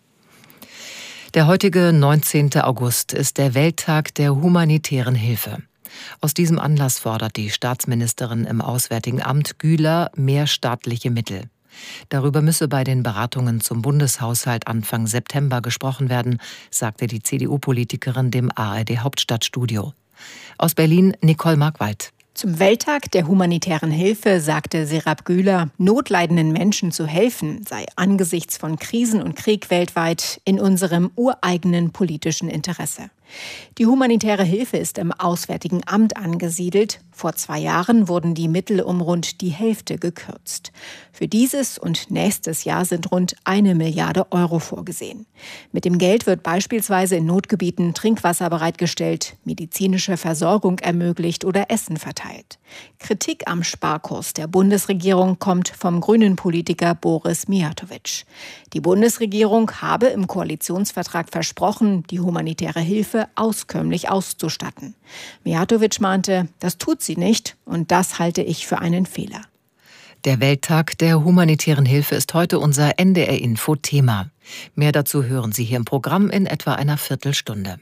Der heutige neunzehnten August ist der Welttag der humanitären Hilfe. Aus diesem Anlass fordert die Staatsministerin im Auswärtigen Amt Güler mehr staatliche Mittel. Darüber müsse bei den Beratungen zum Bundeshaushalt Anfang September gesprochen werden, sagte die C D U-Politikerin dem A R D-Hauptstadtstudio. Aus Berlin Nicole Markwald. Zum Welttag der humanitären Hilfe sagte Serap Güler, notleidenden Menschen zu helfen sei angesichts von Krisen und Krieg weltweit in unserem ureigenen politischen Interesse. Die humanitäre Hilfe ist im Auswärtigen Amt angesiedelt. Vor zwei Jahren wurden die Mittel um rund die Hälfte gekürzt. Für dieses und nächstes Jahr sind rund eine Milliarde Euro vorgesehen. Mit dem Geld wird beispielsweise in Notgebieten Trinkwasser bereitgestellt, medizinische Versorgung ermöglicht oder Essen verteilt. Kritik am Sparkurs der Bundesregierung kommt vom grünen Politiker Boris Mijatovic. Die Bundesregierung habe im Koalitionsvertrag versprochen, die humanitäre Hilfe auskömmlich auszustatten. Mijatovic mahnte, das tut sie nicht und das halte ich für einen Fehler. Der Welttag der humanitären Hilfe ist heute unser N D R-Info-Thema. Mehr dazu hören Sie hier im Programm in etwa einer Viertelstunde.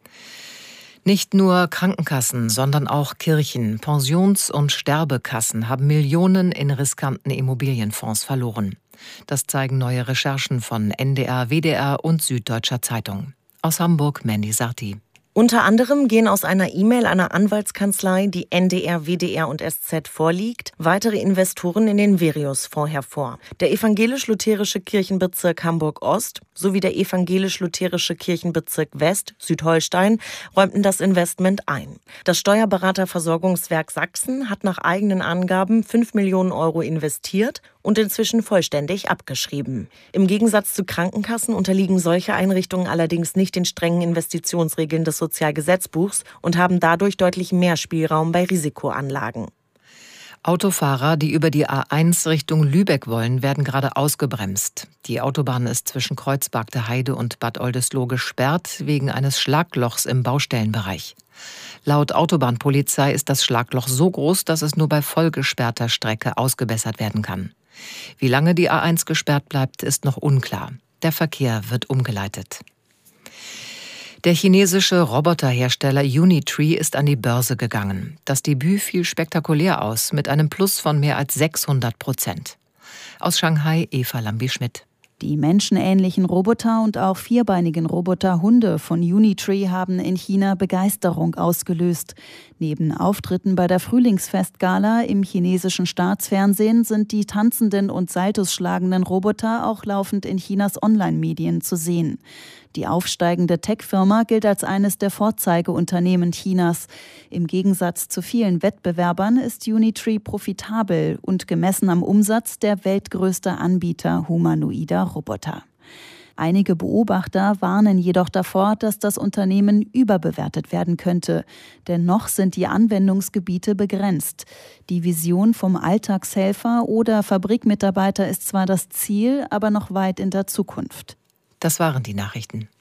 Nicht nur Krankenkassen, sondern auch Kirchen, Pensions- und Sterbekassen haben Millionen in riskanten Immobilienfonds verloren. Das zeigen neue Recherchen von N D R, W D R und Süddeutscher Zeitung. Aus Hamburg Mandy Sarti. Unter anderem gehen aus einer E-Mail einer Anwaltskanzlei, die N D R, W D R und S Z vorliegt, weitere Investoren in den Virius-Fonds hervor. Der evangelisch-lutherische Kirchenbezirk Hamburg-Ost sowie der evangelisch-lutherische Kirchenbezirk West, Südholstein, räumten das Investment ein. Das Steuerberaterversorgungswerk Sachsen hat nach eigenen Angaben fünf Millionen Euro investiert und inzwischen vollständig abgeschrieben. Im Gegensatz zu Krankenkassen unterliegen solche Einrichtungen allerdings nicht den strengen Investitionsregeln des Sozialgesetzbuchs und haben dadurch deutlich mehr Spielraum bei Risikoanlagen. Autofahrer, die über die A eins Richtung Lübeck wollen, werden gerade ausgebremst. Die Autobahn ist zwischen Kreuzberg der Heide und Bad Oldesloe gesperrt wegen eines Schlaglochs im Baustellenbereich. Laut Autobahnpolizei ist das Schlagloch so groß, dass es nur bei vollgesperrter Strecke ausgebessert werden kann. Wie lange die A eins gesperrt bleibt, ist noch unklar. Der Verkehr wird umgeleitet. Der chinesische Roboterhersteller Unitree ist an die Börse gegangen. Das Debüt fiel spektakulär aus, mit einem Plus von mehr als sechshundert Prozent. Aus Shanghai Eva Lambi-Schmidt. Die menschenähnlichen Roboter und auch vierbeinigen Roboterhunde von Unitree haben in China Begeisterung ausgelöst. Neben Auftritten bei der Frühlingsfestgala im chinesischen Staatsfernsehen sind die tanzenden und Saltos schlagenden Roboter auch laufend in Chinas Online-Medien zu sehen. Die aufsteigende Tech-Firma gilt als eines der Vorzeigeunternehmen Chinas. Im Gegensatz zu vielen Wettbewerbern ist Unitree profitabel und gemessen am Umsatz der weltgrößte Anbieter humanoider Roboter. Einige Beobachter warnen jedoch davor, dass das Unternehmen überbewertet werden könnte. Denn noch sind die Anwendungsgebiete begrenzt. Die Vision vom Alltagshelfer oder Fabrikmitarbeiter ist zwar das Ziel, aber noch weit in der Zukunft. Das waren die Nachrichten.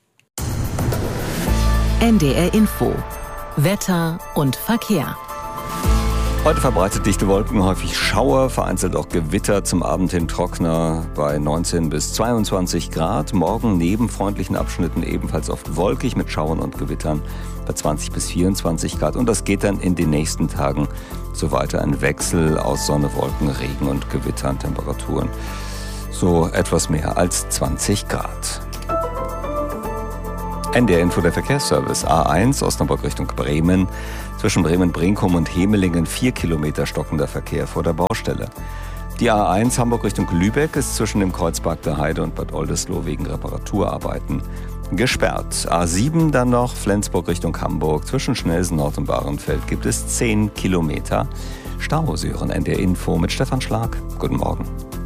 N D R Info. Wetter und Verkehr. Heute verbreitet dichte Wolken, häufig Schauer, vereinzelt auch Gewitter, zum Abend hin trockener bei neunzehn bis zweiundzwanzig Grad. Morgen neben freundlichen Abschnitten ebenfalls oft wolkig mit Schauern und Gewittern bei zwanzig bis vierundzwanzig Grad. Und das geht dann in den nächsten Tagen so weiter. Ein Wechsel aus Sonne, Wolken, Regen und Gewittern, Temperaturen so etwas mehr als zwanzig Grad. N D R Info, der Verkehrsservice. A eins Osnabrück Richtung Bremen. Zwischen Bremen-Brinkum und Hemelingen vier Kilometer stockender Verkehr vor der Baustelle. Die A eins Hamburg Richtung Lübeck ist zwischen dem Kreuzberg der Heide und Bad Oldesloe wegen Reparaturarbeiten gesperrt. A sieben dann noch Flensburg Richtung Hamburg. Zwischen Schnelsen Nord und Bahrenfeld gibt es zehn Kilometer Stau. Sie hören N D R Info mit Stefan Schlag. Guten Morgen.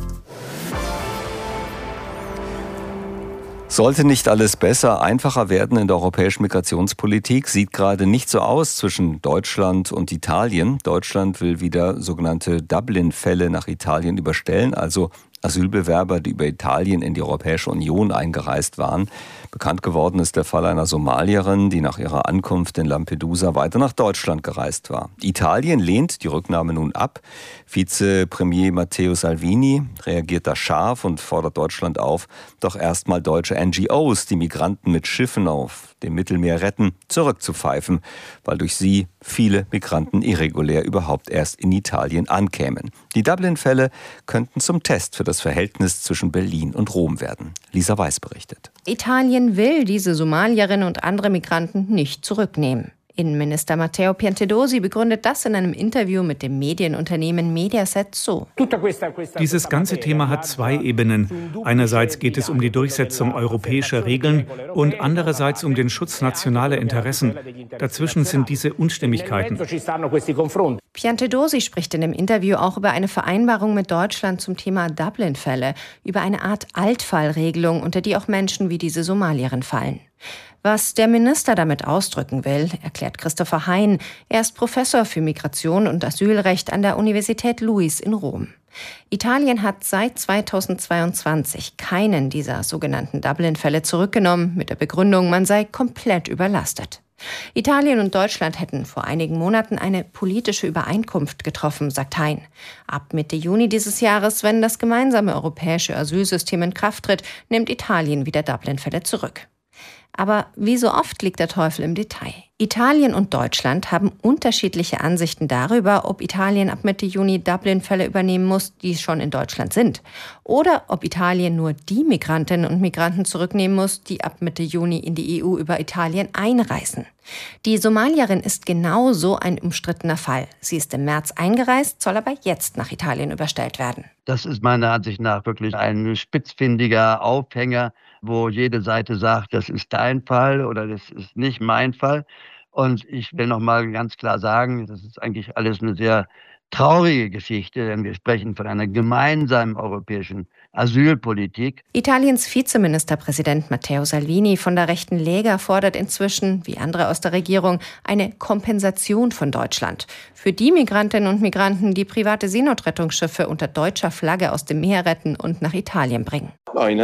Sollte nicht alles besser, einfacher werden in der europäischen Migrationspolitik, sieht gerade nicht so aus zwischen Deutschland und Italien. Deutschland will wieder sogenannte Dublin-Fälle nach Italien überstellen, also Asylbewerber, die über Italien in die Europäische Union eingereist waren. Bekannt geworden ist der Fall einer Somalierin, die nach ihrer Ankunft in Lampedusa weiter nach Deutschland gereist war. Italien lehnt die Rücknahme nun ab. Vizepremier Matteo Salvini reagiert da scharf und fordert Deutschland auf, doch erstmal deutsche N G Os, die Migranten mit Schiffen auf dem Mittelmeer retten, zurückzupfeifen, weil durch sie viele Migranten irregulär überhaupt erst in Italien ankämen. Die Dublin-Fälle könnten zum Test für das Verhältnis zwischen Berlin und Rom werden. Lisa Weiß berichtet. Italien will diese Somalierin und andere Migranten nicht zurücknehmen. Innenminister Matteo Piantedosi begründet das in einem Interview mit dem Medienunternehmen Mediaset so. Dieses ganze Thema hat zwei Ebenen. Einerseits geht es um die Durchsetzung europäischer Regeln und andererseits um den Schutz nationaler Interessen. Dazwischen sind diese Unstimmigkeiten. Piantedosi spricht in dem Interview auch über eine Vereinbarung mit Deutschland zum Thema Dublin-Fälle, über eine Art Altfallregelung, unter die auch Menschen wie diese Somalierin fallen. Was der Minister damit ausdrücken will, erklärt Christopher Hein. Er ist Professor für Migration und Asylrecht an der Universität Luis in Rom. Italien hat seit zweitausendzweiundzwanzig keinen dieser sogenannten Dublin-Fälle zurückgenommen, mit der Begründung, man sei komplett überlastet. Italien und Deutschland hätten vor einigen Monaten eine politische Übereinkunft getroffen, sagt Hein. Ab Mitte Juni dieses Jahres, wenn das gemeinsame europäische Asylsystem in Kraft tritt, nimmt Italien wieder Dublin-Fälle zurück. Aber wie so oft liegt der Teufel im Detail. Italien und Deutschland haben unterschiedliche Ansichten darüber, ob Italien ab Mitte Juni Dublin-Fälle übernehmen muss, die schon in Deutschland sind. Oder ob Italien nur die Migrantinnen und Migranten zurücknehmen muss, die ab Mitte Juni in die E U über Italien einreisen. Die Somalierin ist genau so ein umstrittener Fall. Sie ist im März eingereist, soll aber jetzt nach Italien überstellt werden. Das ist meiner Ansicht nach wirklich ein spitzfindiger Aufhänger, wo jede Seite sagt, das ist dein Fall oder das ist nicht mein Fall. Und ich will noch mal ganz klar sagen, das ist eigentlich alles eine sehr traurige Geschichte, denn wir sprechen von einer gemeinsamen europäischen Asylpolitik. Italiens Vizeministerpräsident Matteo Salvini von der rechten Lega fordert inzwischen, wie andere aus der Regierung, eine Kompensation von Deutschland für die Migrantinnen und Migranten, die private Seenotrettungsschiffe unter deutscher Flagge aus dem Meer retten und nach Italien bringen.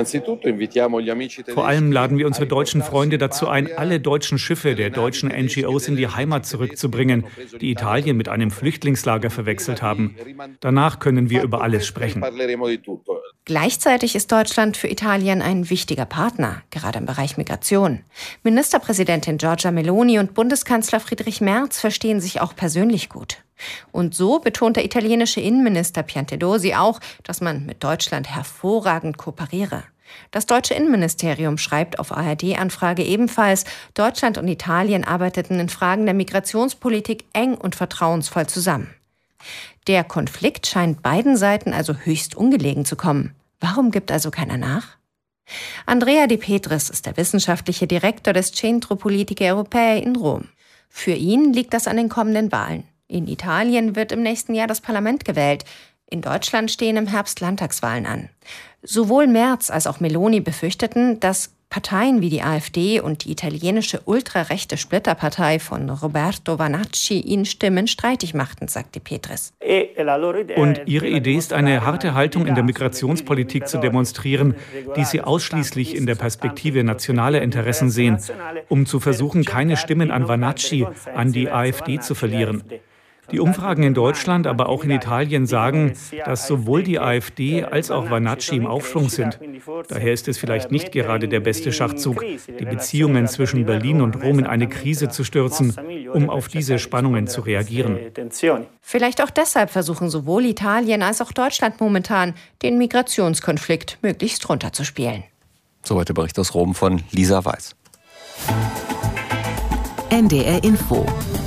Vor allem laden wir unsere deutschen Freunde dazu ein, alle deutschen Schiffe der deutschen N G Os in die Heimat zurückzubringen, die Italien mit einem Flüchtlingslager verwechselt haben. Danach können wir über alles sprechen. Gleichzeitig ist Deutschland für Italien ein wichtiger Partner, gerade im Bereich Migration. Ministerpräsidentin Giorgia Meloni und Bundeskanzler Friedrich Merz verstehen sich auch persönlich gut. Und so betont der italienische Innenminister Piantedosi auch, dass man mit Deutschland hervorragend kooperiere. Das deutsche Innenministerium schreibt auf A R D-Anfrage ebenfalls, Deutschland und Italien arbeiteten in Fragen der Migrationspolitik eng und vertrauensvoll zusammen. Der Konflikt scheint beiden Seiten also höchst ungelegen zu kommen. Warum gibt also keiner nach? Andrea De Petris ist der wissenschaftliche Direktor des Centro Politiche Europee in Rom. Für ihn liegt das an den kommenden Wahlen. In Italien wird im nächsten Jahr das Parlament gewählt. In Deutschland stehen im Herbst Landtagswahlen an. Sowohl Merz als auch Meloni befürchteten, dass Parteien wie die AfD und die italienische ultrarechte Splitterpartei von Roberto Vanacci ihnen Stimmen streitig machten, sagte Petris. Und ihre Idee ist, eine harte Haltung in der Migrationspolitik zu demonstrieren, die sie ausschließlich in der Perspektive nationaler Interessen sehen, um zu versuchen, keine Stimmen an Vanacci, an die AfD zu verlieren. Die Umfragen in Deutschland, aber auch in Italien sagen, dass sowohl die AfD als auch Vanacci im Aufschwung sind. Daher ist es vielleicht nicht gerade der beste Schachzug, die Beziehungen zwischen Berlin und Rom in eine Krise zu stürzen, um auf diese Spannungen zu reagieren. Vielleicht auch deshalb versuchen sowohl Italien als auch Deutschland momentan, den Migrationskonflikt möglichst runterzuspielen. Soweit der Bericht aus Rom von Lisa Weiß. N D R Info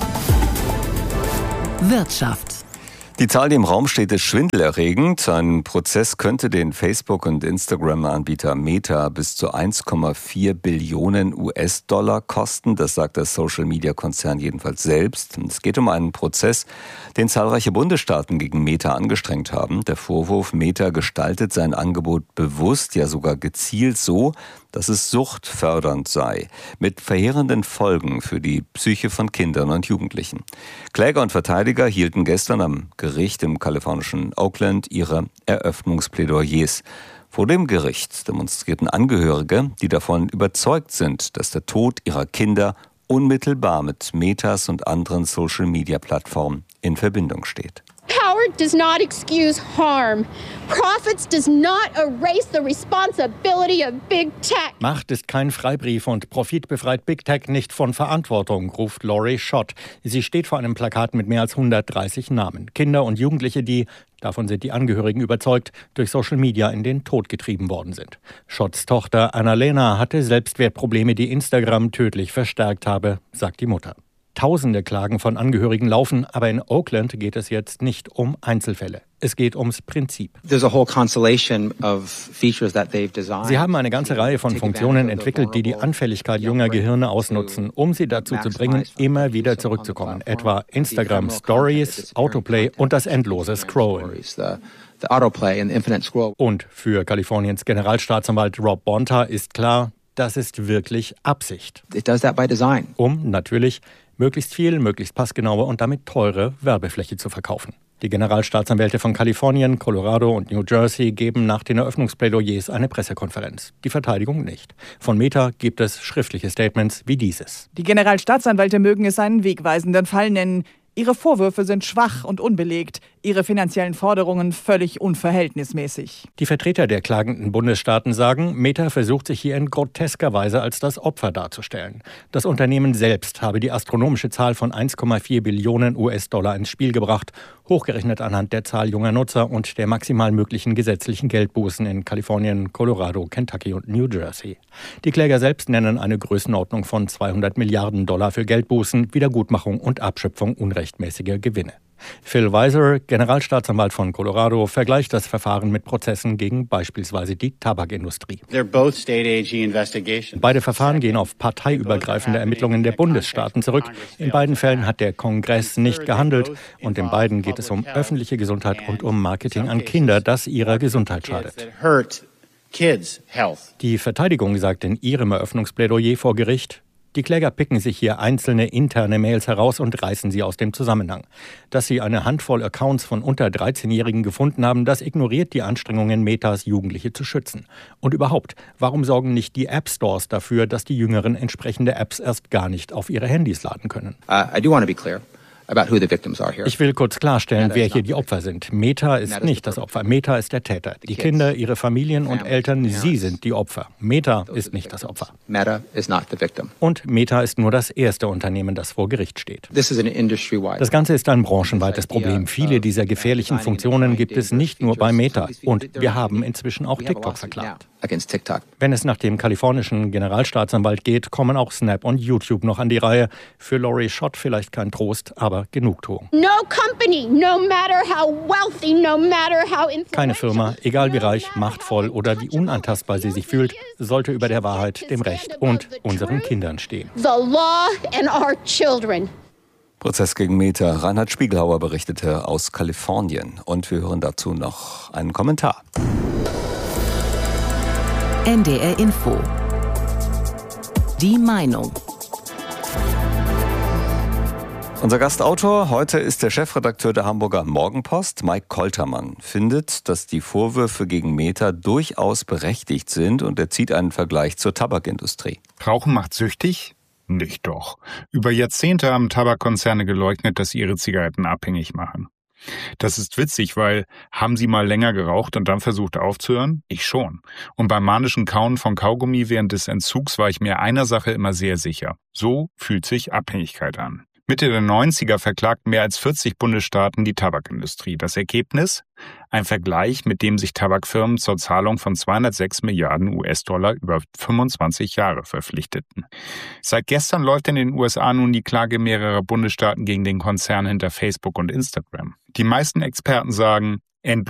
Wirtschaft. Die Zahl, die im Raum steht, ist schwindelerregend. Ein Prozess könnte den Facebook- und Instagram-Anbieter Meta bis zu eins Komma vier Billionen U S-Dollar kosten. Das sagt der Social-Media-Konzern jedenfalls selbst. Es geht um einen Prozess, den zahlreiche Bundesstaaten gegen Meta angestrengt haben. Der Vorwurf, Meta gestaltet sein Angebot bewusst, ja sogar gezielt so, dass es suchtfördernd sei, mit verheerenden Folgen für die Psyche von Kindern und Jugendlichen. Kläger und Verteidiger hielten gestern am Gericht im kalifornischen Oakland ihre Eröffnungsplädoyers. Vor dem Gericht demonstrierten Angehörige, die davon überzeugt sind, dass der Tod ihrer Kinder unmittelbar mit Metas und anderen Social-Media-Plattformen in Verbindung steht. Power does not excuse harm. Profits does not erase the responsibility of big tech. Macht ist kein Freibrief und Profit befreit Big Tech nicht von Verantwortung, ruft Laurie Schott. Sie steht vor einem Plakat mit mehr als hundertdreißig Namen. Kinder und Jugendliche, die, davon sind die Angehörigen überzeugt, durch Social Media in den Tod getrieben worden sind. Schotts Tochter Annalena hatte Selbstwertprobleme, die Instagram tödlich verstärkt habe, sagt die Mutter. Tausende Klagen von Angehörigen laufen, aber in Oakland geht es jetzt nicht um Einzelfälle. Es geht ums Prinzip. Sie haben eine ganze Reihe von Funktionen entwickelt, die die Anfälligkeit junger Gehirne ausnutzen, um sie dazu zu bringen, immer wieder zurückzukommen. Etwa Instagram Stories, Autoplay und das endlose Scrollen. Und für Kaliforniens Generalstaatsanwalt Rob Bonta ist klar, das ist wirklich Absicht. Um natürlich möglichst viel, möglichst passgenaue und damit teure Werbefläche zu verkaufen. Die Generalstaatsanwälte von Kalifornien, Colorado und New Jersey geben nach den Eröffnungsplädoyers eine Pressekonferenz. Die Verteidigung nicht. Von Meta gibt es schriftliche Statements wie dieses. Die Generalstaatsanwälte mögen es einen wegweisenden Fall nennen. Ihre Vorwürfe sind schwach und unbelegt, ihre finanziellen Forderungen völlig unverhältnismäßig. Die Vertreter der klagenden Bundesstaaten sagen, Meta versucht sich hier in grotesker Weise als das Opfer darzustellen. Das Unternehmen selbst habe die astronomische Zahl von eins Komma vier Billionen U S-Dollar ins Spiel gebracht, hochgerechnet anhand der Zahl junger Nutzer und der maximal möglichen gesetzlichen Geldbußen in Kalifornien, Colorado, Kentucky und New Jersey. Die Kläger selbst nennen eine Größenordnung von zweihundert Milliarden Dollar für Geldbußen, Wiedergutmachung und Abschöpfung unrechtmäßiger Gewinne. Phil Weiser, Generalstaatsanwalt von Colorado, vergleicht das Verfahren mit Prozessen gegen beispielsweise die Tabakindustrie. Beide Verfahren gehen auf parteiübergreifende Ermittlungen der Bundesstaaten zurück. In beiden Fällen hat der Kongress nicht gehandelt und in beiden geht es um öffentliche Gesundheit und um Marketing an Kinder, das ihrer Gesundheit schadet. Die Verteidigung sagt in ihrem Eröffnungsplädoyer vor Gericht, die Kläger picken sich hier einzelne interne Mails heraus und reißen sie aus dem Zusammenhang. Dass sie eine Handvoll Accounts von unter dreizehnjährigen gefunden haben, das ignoriert die Anstrengungen Metas, Jugendliche zu schützen. Und überhaupt, warum sorgen nicht die App-Stores dafür, dass die Jüngeren entsprechende Apps erst gar nicht auf ihre Handys laden können? Uh, I do want to be clear. Ich will kurz klarstellen, wer hier die Opfer sind. Meta ist nicht das Opfer. Meta ist der Täter. Die Kinder, ihre Familien und Eltern, sie sind die Opfer. Meta ist nicht das Opfer. Und Meta ist nur das erste Unternehmen, das vor Gericht steht. Das Ganze ist ein branchenweites Problem. Viele dieser gefährlichen Funktionen gibt es nicht nur bei Meta. Und wir haben inzwischen auch TikTok verklagt. against TikTok. Wenn es nach dem kalifornischen Generalstaatsanwalt geht, kommen auch Snap und YouTube noch an die Reihe. Für Laurie Schott vielleicht kein Trost, aber Genugtuung. No company, no matter how wealthy, no matter how influential. Keine Firma, egal wie reich, machtvoll oder wie unantastbar sie sich fühlt, sollte über der Wahrheit, dem Recht und unseren Kindern stehen. The law and our children. Prozess gegen Meta. Reinhard Spiegelhauer berichtete aus Kalifornien. Und wir hören dazu noch einen Kommentar. N D R Info. Die Meinung. Unser Gastautor heute ist der Chefredakteur der Hamburger Morgenpost, Mike Koltermann, findet, dass die Vorwürfe gegen Meta durchaus berechtigt sind und er zieht einen Vergleich zur Tabakindustrie. Rauchen macht süchtig? Nicht doch. Über Jahrzehnte haben Tabakkonzerne geleugnet, dass sie ihre Zigaretten abhängig machen. Das ist witzig, weil, haben Sie mal länger geraucht und dann versucht aufzuhören? Ich schon. Und beim manischen Kauen von Kaugummi während des Entzugs war ich mir einer Sache immer sehr sicher. So fühlt sich Abhängigkeit an. Mitte der neunziger verklagten mehr als vierzig Bundesstaaten die Tabakindustrie. Das Ergebnis? Ein Vergleich, mit dem sich Tabakfirmen zur Zahlung von zweihundertsechs Milliarden U S-Dollar über fünfundzwanzig Jahre verpflichteten. Seit gestern läuft in den U S A nun die Klage mehrerer Bundesstaaten gegen den Konzern hinter Facebook und Instagram. Die meisten Experten sagen, endlich